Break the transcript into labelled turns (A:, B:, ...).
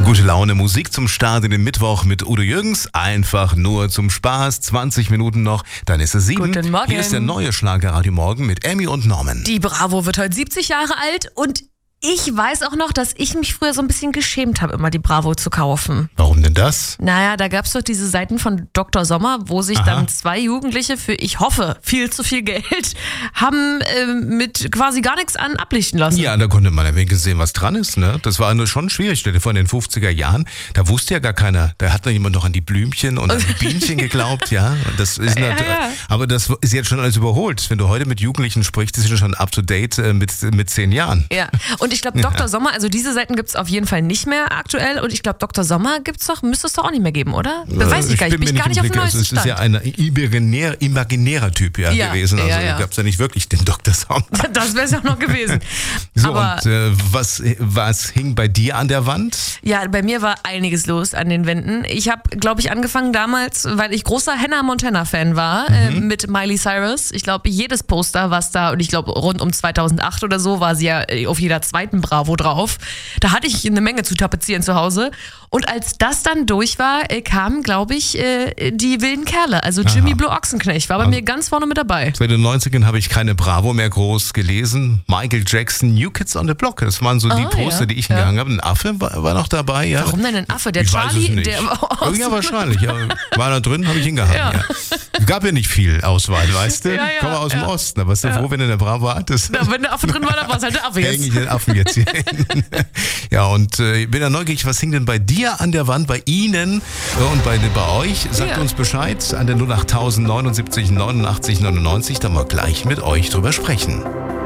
A: Gute Laune, Musik zum Start in den Mittwoch mit Udo Jürgens. Einfach nur zum Spaß. 20 Minuten noch, dann ist es 7.
B: Guten Morgen.
A: Hier ist der neue Schlagerradio Morgen mit Emmy und Norman.
B: Die Bravo wird heute 70 Jahre alt und ich weiß auch noch, dass ich mich früher so ein bisschen geschämt habe, immer die Bravo zu kaufen.
A: Warum denn das?
B: Naja, da gab es doch diese Seiten von Dr. Sommer, wo sich dann zwei Jugendliche für, ich hoffe, viel zu viel Geld haben mit quasi gar nichts an ablichten lassen.
A: Ja, da konnte man ja wenigstens sehen, was dran ist. Ne? Das war nur schon schwierig. Stell dir vor, in den 50er Jahren, da wusste ja gar keiner, da hat noch jemand noch an die Blümchen und an die Bienchen geglaubt. Ja, das ist
B: Ja.
A: Aber das ist jetzt schon alles überholt. Wenn du heute mit Jugendlichen sprichst, ist es schon up to date mit 10 Jahren.
B: Ja, und ich glaube, Dr. Sommer, also diese Seiten gibt es auf jeden Fall nicht mehr aktuell und ich glaube, Dr. Sommer müsste es doch auch nicht mehr geben, oder? Weiß ich gar nicht, bin ich gar nicht auf dem neuesten Stand.
A: Es ist ja ein imaginärer Typ gewesen, also gab es ja nicht wirklich den Dr. Sommer.
B: Das wäre es auch noch gewesen.
A: So,
B: aber
A: und was hing bei dir an der Wand?
B: ja, bei mir war einiges los an den Wänden. Ich habe, glaube ich, angefangen damals, weil ich großer Hannah Montana-Fan war, mit Miley Cyrus. Ich glaube, jedes Poster, was da, und ich glaube, rund um 2008 oder so, war sie ja auf jeder zweiten Bravo drauf. Da hatte ich eine Menge zu tapezieren zu Hause. Und als das dann durch war, kamen, glaube ich, die wilden Kerle. Also Jimmy Blue Ochsenknecht war bei mir ganz vorne mit dabei.
A: Seit den 90ern habe ich keine Bravo mehr groß gelesen. Michael Jackson, New Kids on the Block. Das waren so die Poster, die ich hingehangen habe. Ein Affe war noch dabei. Ja.
B: Warum denn ein Affe? Der
A: Ich
B: Charlie?
A: weiß es nicht.
B: Der war
A: Ja, wahrscheinlich. Ja. War da drin, habe ich hingehangen.
B: Ja.
A: Ja. Gab ja nicht viel Auswahl, weißt du?
B: Ja, ja,
A: Ich komme aus dem
B: ja.
A: Osten. Da warst du froh, wenn du eine Bravo hattest.
B: Na, wenn der Affe drin war, dann war es halt der Affe
A: Häng ich
B: jetzt.
A: den Affen jetzt hier hin. Ja, und ich bin ja neugierig, was hing denn bei dir an der Wand, bei Ihnen und bei euch? Sagt
B: Ja.
A: uns Bescheid an der 08000 79 89 99, da mal gleich mit euch drüber sprechen.